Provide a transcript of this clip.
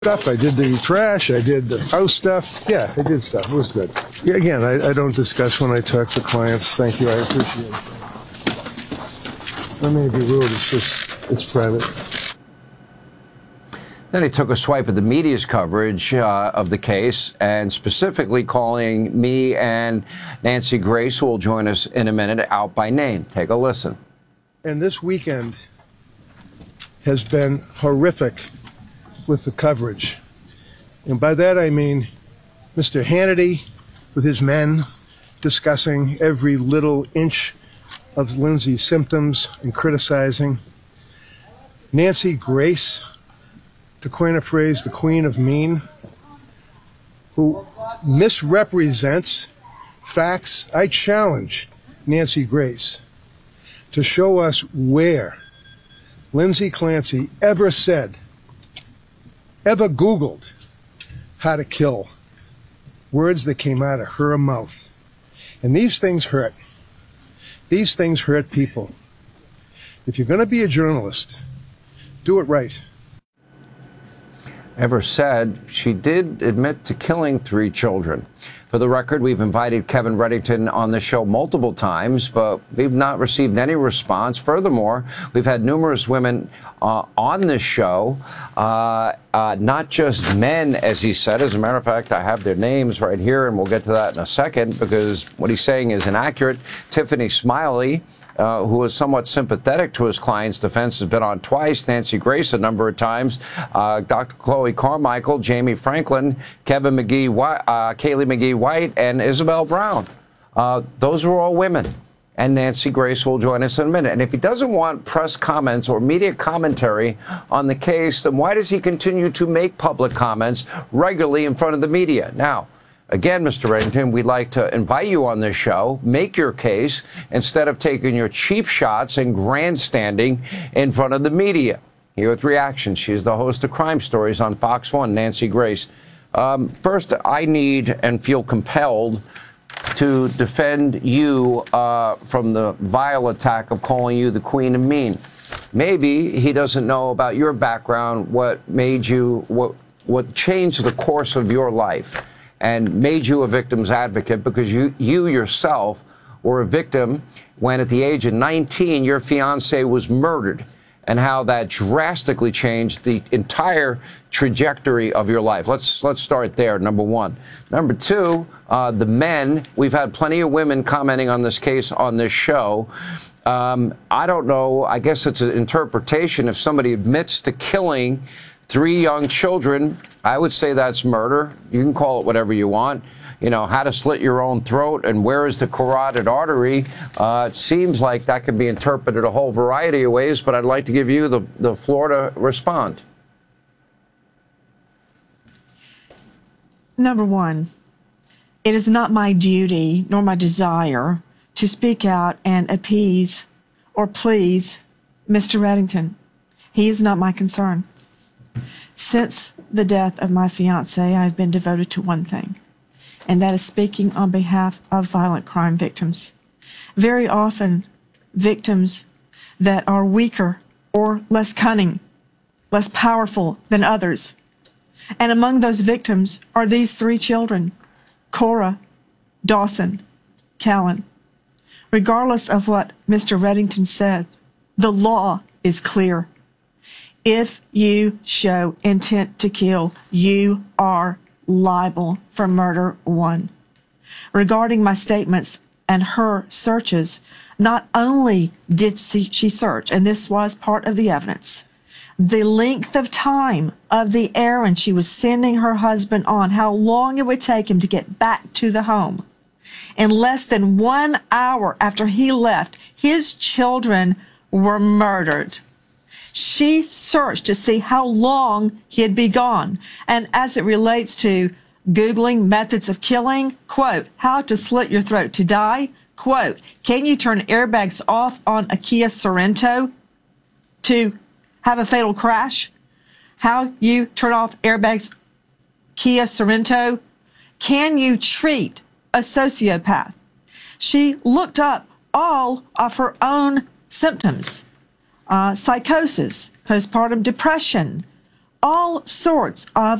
stuff. I did the trash. I did the house stuff. Yeah, I did stuff. It was good. Yeah, again, I don't discuss when I talk to clients. Thank you. I appreciate it. I may be rude. It's private. Then he took a swipe at the media's coverage of the case, and specifically calling me and Nancy Grace, who will join us in a minute, out by name. Take a listen. And this weekend has been horrific with the coverage. And by that I mean Mr. Hannity with his men discussing every little inch of Lindsay's symptoms and criticizing. Nancy Grace, to coin a phrase, the queen of mean, who misrepresents facts. I challenge Nancy Grace to show us where Lindsay Clancy ever said, ever Googled how to kill, words that came out of her mouth. And these things hurt. These things hurt people. If you're going to be a journalist, do it right. Ever said she did admit to killing 3 children. For the record, we've invited Kevin Reddington on the show multiple times, but we've not received any response. Furthermore, we've had numerous women on this show, not just men, as he said. As a matter of fact, I have their names right here, and we'll get to that in a second, because what he's saying is inaccurate. Tiffany Smiley, who was somewhat sympathetic to his client's defense, has been on twice. Nancy Grace a number of times. Dr. Chloe Carmichael, Jamie Franklin, Kevin McGee, Kaylee McGee White, and Isabel Brown. Those are all women. And Nancy Grace will join us in a minute. And if he doesn't want press comments or media commentary on the case, then why does he continue to make public comments regularly in front of the media? Now, again, Mr. Reddington, we'd like to invite you on this show, make your case, instead of taking your cheap shots and grandstanding in front of the media. Here with reactions, she's the host of Crime Stories on Fox 1, Nancy Grace. First, I need and feel compelled to defend you from the vile attack of calling you the Queen of Mean. Maybe he doesn't know about your background, what made you, what changed the course of your life and made you a victim's advocate, because you yourself were a victim when at the age of 19 your fiance was murdered, and how that drastically changed the entire trajectory of your life. Let's start there, number one. Number two, the men. We've had plenty of women commenting on this case on this show. I don't know, I guess it's an interpretation. If somebody admits to killing 3 young children, I would say that's murder. You can call it whatever you want. You know, how to slit your own throat and where is the carotid artery. It seems like that can be interpreted a whole variety of ways, but I'd like to give you the floor to respond. Number one, it is not my duty nor my desire to speak out and appease or please Mr. Reddington. He is not my concern. Since the death of my fiancé, I've been devoted to one thing, and that is speaking on behalf of violent crime victims. Very often, victims that are weaker or less cunning, less powerful than others. And among those victims are these 3 children, Cora, Dawson, Callan. Regardless of what Mr. Reddington says, the law is clear. If you show intent to kill, you are liable for murder 1. Regarding my statements and her searches, not only did she search, and this was part of the evidence, the length of time of the errand she was sending her husband on, how long it would take him to get back to the home. In less than 1 hour after he left, his children were murdered. She searched to see how long he'd be gone. And as it relates to Googling methods of killing, quote, how to slit your throat to die, quote, can you turn airbags off on a Kia Sorento to have a fatal crash? How you turn off airbags, Kia Sorento? Can you treat a sociopath? She looked up all of her own symptoms. Psychosis, postpartum depression, all sorts of